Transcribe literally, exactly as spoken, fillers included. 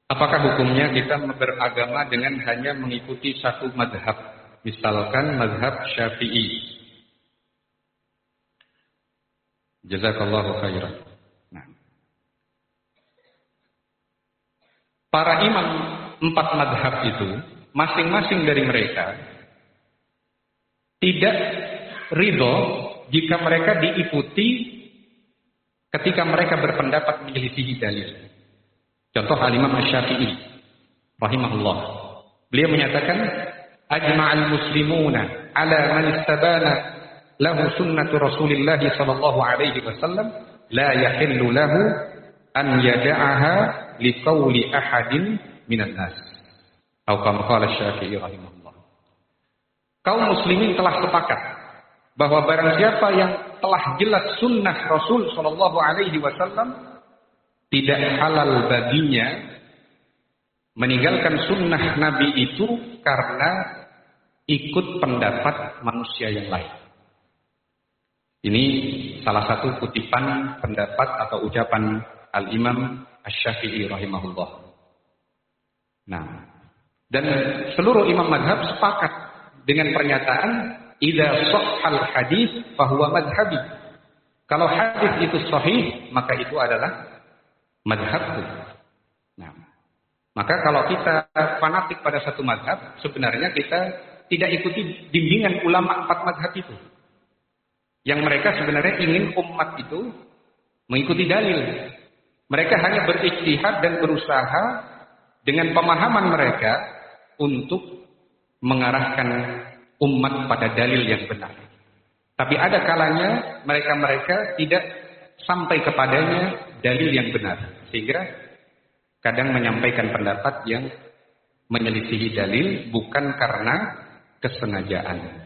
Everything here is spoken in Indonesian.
Apakah hukumnya kita beragama dengan hanya mengikuti satu mazhab, misalkan mazhab Syafi'i? Jazakallahu khairan. Nah, para imam empat mazhab itu, masing-masing dari mereka tidak ridho jika mereka diikuti ketika mereka berpendapat menyelisihi dalil. Contoh Al-Imam Asy-Syafi'i rahimahullah. Beliau menyatakan ajma'al muslimuna ala man istabana lahu sunnatu Rasulillah sallallahu alaihi wasallam la yahillu lahu an yada'aha liqauli ahadin minan nas. Atau kama qala Asy-Syafi'i rahimahullah. Kaum muslimin telah sepakat bahwa barang siapa yang telah jelas sunnah Rasul sallallahu alaihi wasallam, tidak halal baginya meninggalkan sunnah Nabi itu karena ikut pendapat manusia yang lain. Ini salah satu kutipan pendapat atau ucapan Al-Imam Asy-Syafi'i rahimahullah. Nah, dan seluruh imam madhab sepakat dengan pernyataan idza shahhal hadis fahuwa madhhabi. Kalau hadis itu sahih, maka itu adalah madhabku. Nah, maka kalau kita fanatik pada satu madhab, sebenarnya kita tidak ikuti bimbingan ulama empat madhab itu. Yang mereka sebenarnya ingin umat itu mengikuti dalil. Mereka hanya berijtihad dan berusaha dengan pemahaman mereka untuk mengarahkan umat pada dalil yang benar. Tapi ada kalanya mereka-mereka tidak sampai kepadanya dalil yang benar, sehingga kadang menyampaikan pendapat yang menyelisihi dalil bukan karena kesengajaan.